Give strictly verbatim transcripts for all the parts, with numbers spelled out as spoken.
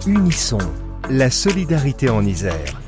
Unisson, la solidarité en Isère.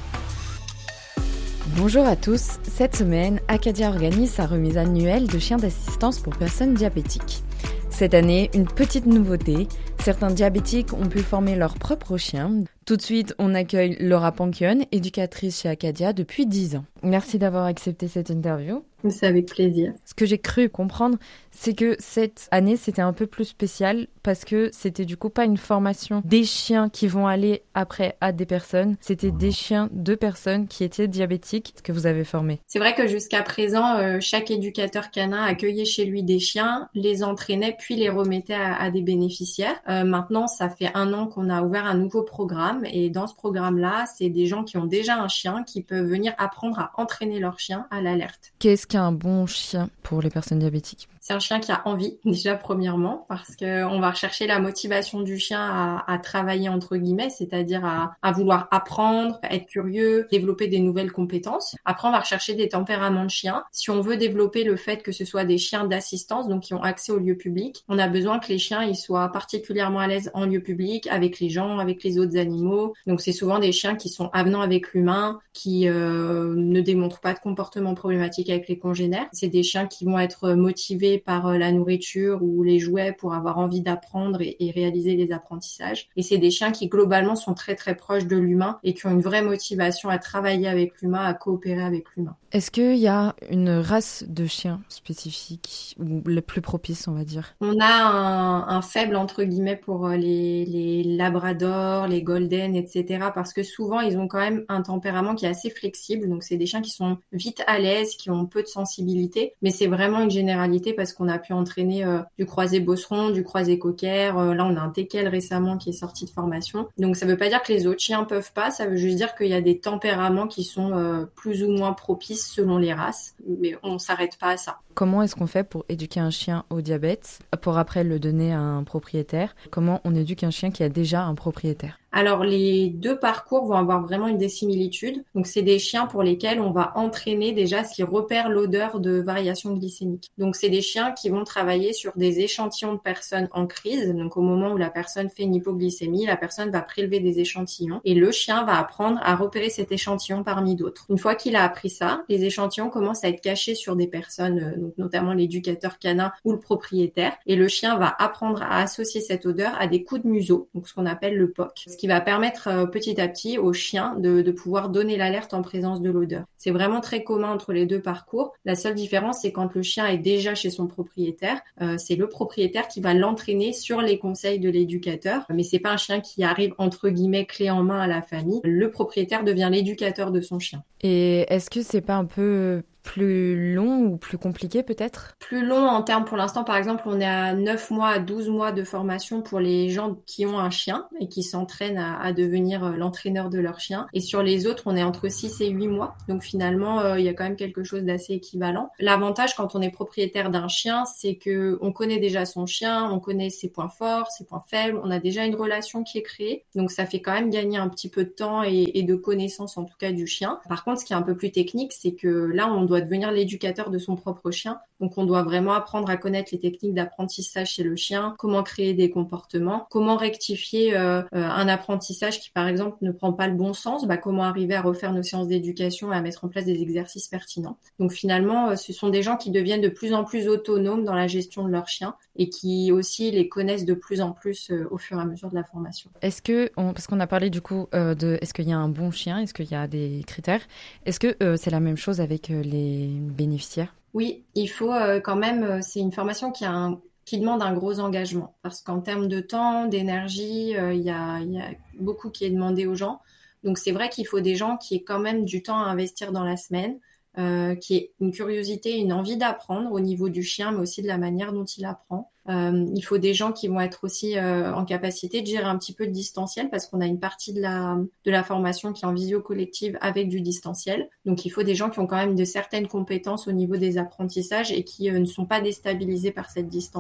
Bonjour à tous, cette semaine, Acadia organise sa remise annuelle de chiens d'assistance pour personnes diabétiques. Cette année, une petite nouveauté, certains diabétiques ont pu former leur propre chien. Tout de suite, on accueille Laura Panquion, éducatrice chez Acadia depuis dix ans. Merci d'avoir accepté cette interview. C'est avec plaisir. Ce que j'ai cru comprendre, c'est que cette année, c'était un peu plus spécial parce que c'était du coup pas une formation des chiens qui vont aller après à des personnes, c'était des chiens de personnes qui étaient diabétiques que vous avez formés. C'est vrai que jusqu'à présent, euh, chaque éducateur canin accueillait chez lui des chiens, les entraînait puis les remettait à, à des bénéficiaires. Euh, maintenant, ça fait un an qu'on a ouvert un nouveau programme et dans ce programme-là, c'est des gens qui ont déjà un chien qui peuvent venir apprendre à entraîner leur chien à l'alerte. Qu'est-ce qu'un bon chien pour les personnes diabétiques ? C'est un chien qui a envie, déjà premièrement, parce que on va rechercher la motivation du chien à, à travailler entre guillemets, c'est-à-dire à, à vouloir apprendre, être curieux, développer des nouvelles compétences. Après, on va rechercher des tempéraments de chiens. Si on veut développer le fait que ce soit des chiens d'assistance, donc qui ont accès au lieu public, on a besoin que les chiens ils soient particulièrement à l'aise en lieu public, avec les gens, avec les autres animaux. Donc c'est souvent des chiens qui sont avenants avec l'humain, qui euh, ne démontrent pas de comportement problématique avec les congénères. C'est des chiens qui vont être motivés par la nourriture ou les jouets pour avoir envie d'apprendre et, et réaliser les apprentissages. Et c'est des chiens qui globalement sont très très proches de l'humain et qui ont une vraie motivation à travailler avec l'humain, à coopérer avec l'humain. Est-ce qu'il y a une race de chiens spécifique ou la plus propice, on va dire ? On a un, un faible entre guillemets pour les, les labradors, les golden, et cetera. Parce que souvent ils ont quand même un tempérament qui est assez flexible. Donc c'est des chiens qui sont vite à l'aise, qui ont peu de sensibilité. Mais c'est vraiment une généralité parce qu'on a pu entraîner euh, du croisé bosseron, du croisé cocker. Euh, là on a un teckel récemment qui est sorti de formation. Donc ça veut pas dire que les autres chiens peuvent pas. Ça veut juste dire qu'il y a des tempéraments qui sont euh, plus ou moins propices selon les races, mais on s'arrête pas à ça. Comment est-ce qu'on fait pour éduquer un chien au diabète, pour après le donner à un propriétaire ? Comment on éduque un chien qui a déjà un propriétaire ? Alors, les deux parcours vont avoir vraiment une des similitudes. Donc, c'est des chiens pour lesquels on va entraîner déjà ce qui repère l'odeur de variation glycémique. Donc, c'est des chiens qui vont travailler sur des échantillons de personnes en crise. Donc, au moment où la personne fait une hypoglycémie, la personne va prélever des échantillons et le chien va apprendre à repérer cet échantillon parmi d'autres. Une fois qu'il a appris ça, les échantillons commencent à être cachés sur des personnes, donc notamment l'éducateur canin ou le propriétaire. Et le chien va apprendre à associer cette odeur à des coups de museau, donc ce qu'on appelle le P O C. Ce qui va permettre euh, petit à petit au chien de, de pouvoir donner l'alerte en présence de l'odeur. C'est vraiment très commun entre les deux parcours. La seule différence, c'est quand le chien est déjà chez son propriétaire, euh, c'est le propriétaire qui va l'entraîner sur les conseils de l'éducateur. Mais c'est pas un chien qui arrive entre guillemets clé en main à la famille. Le propriétaire devient l'éducateur de son chien. Et est-ce que c'est pas un peu plus long ou plus compliqué peut-être ? Plus long en termes, pour l'instant, par exemple, on est à neuf mois à douze mois de formation pour les gens qui ont un chien et qui s'entraînent à, à devenir l'entraîneur de leur chien. Et sur les autres, on est entre six et huit mois. Donc finalement, euh, il y a quand même quelque chose d'assez équivalent. L'avantage quand on est propriétaire d'un chien, c'est que on connaît déjà son chien, on connaît ses points forts, ses points faibles, on a déjà une relation qui est créée. Donc ça fait quand même gagner un petit peu de temps et, et de connaissance en tout cas du chien. Par contre, ce qui est un peu plus technique, c'est que là, on doit devenir l'éducateur de son propre chien. Donc, on doit vraiment apprendre à connaître les techniques d'apprentissage chez le chien, comment créer des comportements, comment rectifier euh, euh, un apprentissage qui, par exemple, ne prend pas le bon sens, bah, comment arriver à refaire nos séances d'éducation et à mettre en place des exercices pertinents. Donc, finalement, euh, ce sont des gens qui deviennent de plus en plus autonomes dans la gestion de leur chien et qui aussi les connaissent de plus en plus euh, au fur et à mesure de la formation. Est-ce que, on, parce qu'on a parlé du coup euh, de, est-ce qu'il y a un bon chien, est-ce qu'il y a des critères, est-ce que euh, c'est la même chose avec euh, les bénéficiaires ? Oui, il faut euh, quand même, euh, c'est une formation qui a un qui demande un gros engagement parce qu'en termes de temps, d'énergie, il euh, y, a, y a beaucoup qui est demandé aux gens. Donc c'est vrai qu'il faut des gens qui aient quand même du temps à investir dans la semaine, euh, qui aient une curiosité, une envie d'apprendre au niveau du chien, mais aussi de la manière dont il apprend. Euh, il faut des gens qui vont être aussi euh, en capacité de gérer un petit peu de distanciel parce qu'on a une partie de la, de la formation qui est en visio collective avec du distanciel. Donc, il faut des gens qui ont quand même de certaines compétences au niveau des apprentissages et qui euh, ne sont pas déstabilisés par cette distance-là.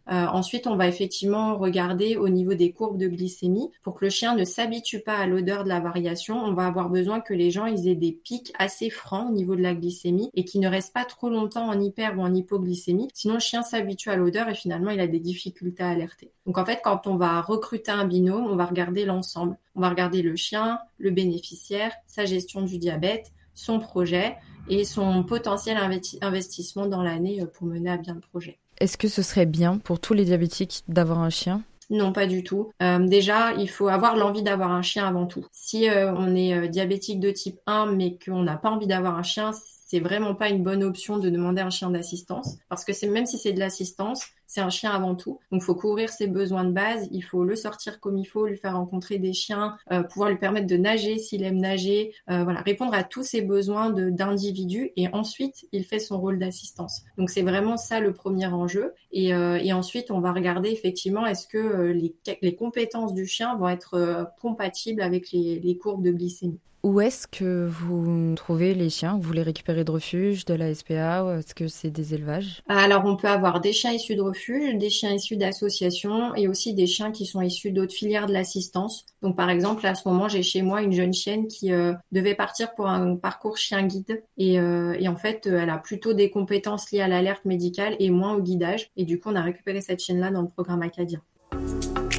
Euh, ensuite, on va effectivement regarder au niveau des courbes de glycémie. Pour que le chien ne s'habitue pas à l'odeur de la variation, on va avoir besoin que les gens ils aient des pics assez francs au niveau de la glycémie et qui ne restent pas trop longtemps en hyper ou en hypoglycémie. Sinon, le chien s'habitue à l'odeur et finalement, il a des difficultés à alerter. Donc en fait, quand on va recruter un binôme, on va regarder l'ensemble. On va regarder le chien, le bénéficiaire, sa gestion du diabète, son projet et son potentiel investi- investissement dans l'année pour mener à bien le projet. Est-ce que ce serait bien pour tous les diabétiques d'avoir un chien ? Non, pas du tout. Euh, déjà, il faut avoir l'envie d'avoir un chien avant tout. Si euh, on est euh, diabétique de type un, mais qu'on n'a pas envie d'avoir un chien, c'est vraiment pas une bonne option de demander un chien d'assistance. Parce que c'est, même si c'est de l'assistance, c'est un chien avant tout. Donc, il faut couvrir ses besoins de base. Il faut le sortir comme il faut, lui faire rencontrer des chiens, euh, pouvoir lui permettre de nager s'il aime nager. Euh, voilà, répondre à tous ses besoins de, d'individu. Et ensuite, il fait son rôle d'assistance. Donc, c'est vraiment ça le premier enjeu. Et, euh, et ensuite, on va regarder effectivement est-ce que euh, les, les compétences du chien vont être euh, compatibles avec les, les courbes de glycémie. Où est-ce que vous trouvez les chiens ? Vous les récupérez de refuge, de la S P A ou est-ce que c'est des élevages ? Alors, on peut avoir des chiens issus de refuge, des chiens issus d'associations et aussi des chiens qui sont issus d'autres filières de l'assistance. Donc, par exemple, à ce moment, j'ai chez moi une jeune chienne qui euh, devait partir pour un parcours chien guide. Et, euh, et en fait, elle a plutôt des compétences liées à l'alerte médicale et moins au guidage. Et du coup, on a récupéré cette chienne-là dans le programme Acadia.